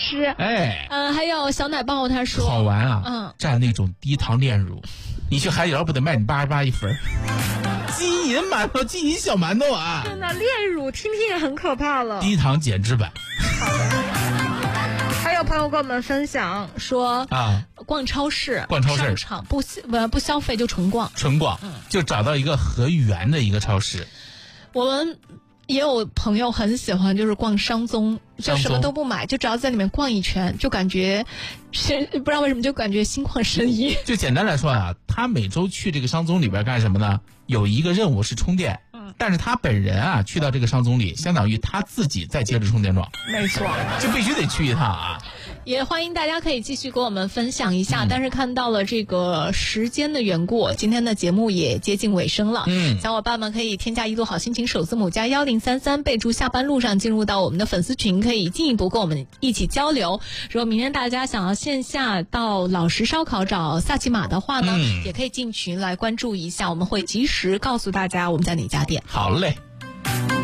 吃。 哎， 还有小奶豹他说好玩啊，蘸那种低糖炼乳，你去海底捞不得卖你88一份？金银馒头，金银小馒头啊！ 真的，炼乳听听也很可怕了。 低糖减脂版。 还有朋友跟我们分享说逛超市商场不消费就纯逛， 就找到一个合园的一个超市。 我们也有朋友很喜欢就是逛商宗，就什么都不买，就只要在里面逛一圈，就感觉不知道为什么就感觉心旷神怡。 就简单来说啊，他每周去这个商宗里边干什么呢？有一个任务是充电，但是他本人啊去到这个商宗里，相当于他自己再接着充电桩。 没错， 就必须得去一趟啊。 也欢迎大家可以继续跟我们分享一下，但是看到了这个时间的缘故，今天的节目也接近尾声了。小伙伴们可以添加一路好心情首字母加1033，备注下班路上，进入到我们的粉丝群，可以进一步跟我们一起交流。如果明天大家想要线下到老实烧烤找萨琪玛的话呢，也可以进群来关注一下，我们会及时告诉大家我们在哪家店。 好嘞。